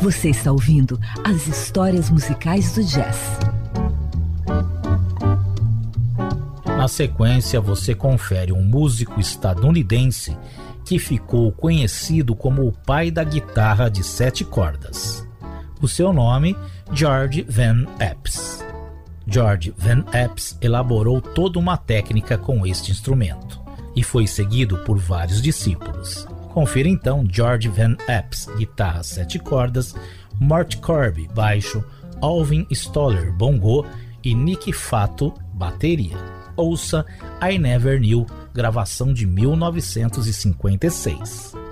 Você está ouvindo as histórias musicais do jazz. Na sequência, você confere um músico estadunidense que ficou conhecido como o pai da guitarra de 7 cordas. O seu nome, George Van Eps. George Van Eps elaborou toda uma técnica com este instrumento e foi seguido por vários discípulos. Confira então George Van Eps, guitarra 7 cordas, Mort Corby, baixo, Alvin Stoller, bongo e Nick Fato, bateria. Ouça I Never Knew, gravação de 1956.